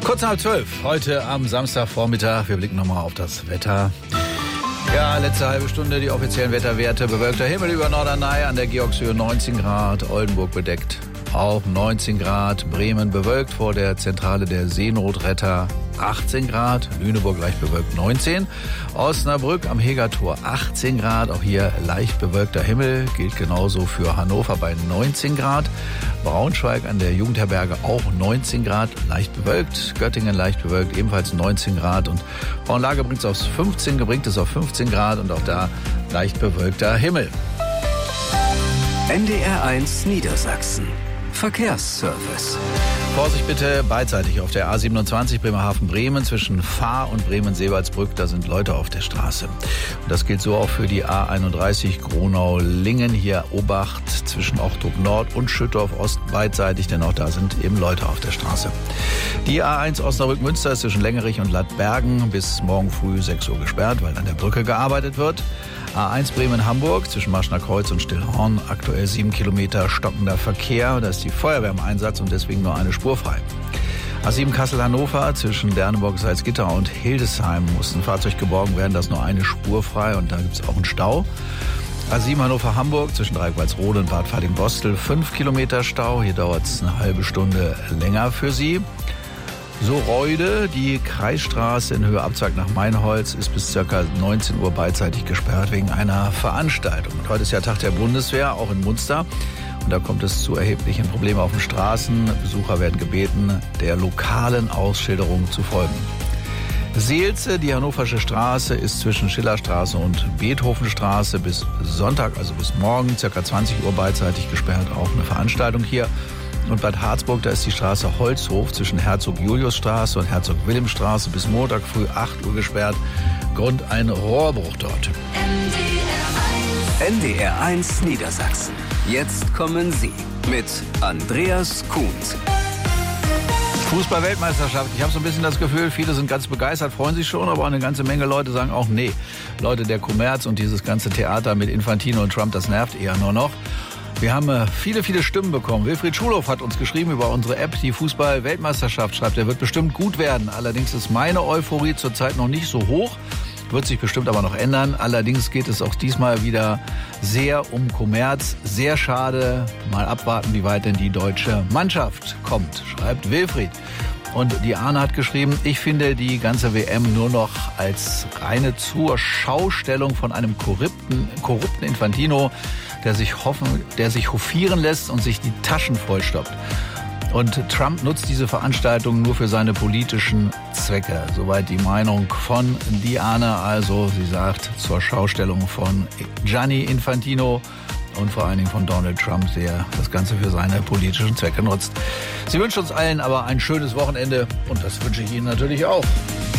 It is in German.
Kurz nach 12, heute am Samstagvormittag. Wir blicken nochmal auf das Wetter. Ja, letzte halbe Stunde die offiziellen Wetterwerte. Bewölkter Himmel über Norderney, an der Georgshöhe 19 Grad, Oldenburg bedeckt auch 19 Grad, Bremen bewölkt vor der Zentrale der Seenotretter 18 Grad, Lüneburg leicht bewölkt 19, Osnabrück am Hegertor 18 Grad, auch hier leicht bewölkter Himmel, gilt genauso für Hannover bei 19 Grad, Braunschweig an der Jugendherberge auch 19 Grad, leicht bewölkt, Göttingen leicht bewölkt, ebenfalls 19 Grad und Frauenlage bringt es auf 15 Grad und auch da leicht bewölkter Himmel. NDR1 Niedersachsen. Verkehrsservice. Vorsicht bitte beidseitig auf der A27 Bremerhaven-Bremen zwischen Fahr und Bremen-Seewaldsbrück. Da sind Leute auf der Straße. Und das gilt so auch für die A31 Gronau-Lingen. Hier Obacht zwischen Ochtrup Nord und Schüttorf Ost beidseitig, denn auch da sind eben Leute auf der Straße. Die A1 Osnabrück-Münster ist zwischen Längerich und Lattbergen bis morgen früh 6 Uhr gesperrt, weil an der Brücke gearbeitet wird. A1 Bremen-Hamburg zwischen Marschner Kreuz und Stillhorn, aktuell 7 Kilometer stockender Verkehr. Da ist die Feuerwehr im Einsatz und deswegen nur eine Spur frei. A7 Kassel-Hannover zwischen Derneburg-Salzgitter und Hildesheim muss ein Fahrzeug geborgen werden. Da ist nur eine Spur frei und da gibt es auch einen Stau. A7 Hannover-Hamburg zwischen Dreieck-Walsrode und Bad Falling-Bostel 5 Kilometer Stau. Hier dauert es eine halbe Stunde länger für Sie. So Reude, die Kreisstraße in Höhe Abzweig nach Mainholz ist bis ca. 19 Uhr beidseitig gesperrt wegen einer Veranstaltung. Und heute ist ja Tag der Bundeswehr, auch in Munster. Und da kommt es zu erheblichen Problemen auf den Straßen. Besucher werden gebeten, der lokalen Ausschilderung zu folgen. Seelze, die Hannoversche Straße, ist zwischen Schillerstraße und Beethovenstraße bis Sonntag, also bis morgen, ca. 20 Uhr beidseitig gesperrt. Auch eine Veranstaltung hier. Und Bad Harzburg, da ist die Straße Holzhof zwischen Herzog-Julius-Straße und Herzog-Wilhelm-Straße bis Montag früh 8 Uhr gesperrt. Grund ein Rohrbruch dort. NDR1 Niedersachsen. Jetzt kommen Sie mit Andreas Kuhns. Fußball-Weltmeisterschaft. Ich habe so ein bisschen das Gefühl, viele sind ganz begeistert, freuen sich schon, aber eine ganze Menge Leute sagen auch nee. Leute, der Kommerz und dieses ganze Theater mit Infantino und Trump, das nervt eher nur noch. Wir haben viele Stimmen bekommen. Wilfried Schulhoff hat uns geschrieben über unsere App, die Fußball-Weltmeisterschaft, schreibt, er wird bestimmt gut werden. Allerdings ist meine Euphorie zurzeit noch nicht so hoch, wird sich bestimmt aber noch ändern. Allerdings geht es auch diesmal wieder sehr um Kommerz. Sehr schade. Mal abwarten, wie weit denn die deutsche Mannschaft kommt, schreibt Wilfried. Und die Arne hat geschrieben, ich finde die ganze WM nur noch als reine Zurschaustellung von einem korrupten Infantino, der sich hofieren lässt und sich die Taschen vollstopft. Und Trump nutzt diese Veranstaltung nur für seine politischen Zwecke. Soweit die Meinung von Diane. Also sie sagt zur Schaustellung von Gianni Infantino und vor allen Dingen von Donald Trump, der das Ganze für seine politischen Zwecke nutzt. Sie wünscht uns allen aber ein schönes Wochenende und das wünsche ich Ihnen natürlich auch.